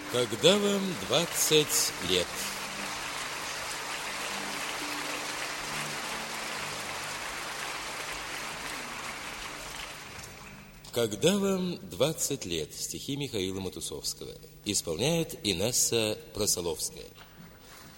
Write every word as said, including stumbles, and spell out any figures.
Когда вам двадцать лет? Когда вам двадцать лет? Стихи Михаила Матусовского. Исполняет Инесса Просоловская.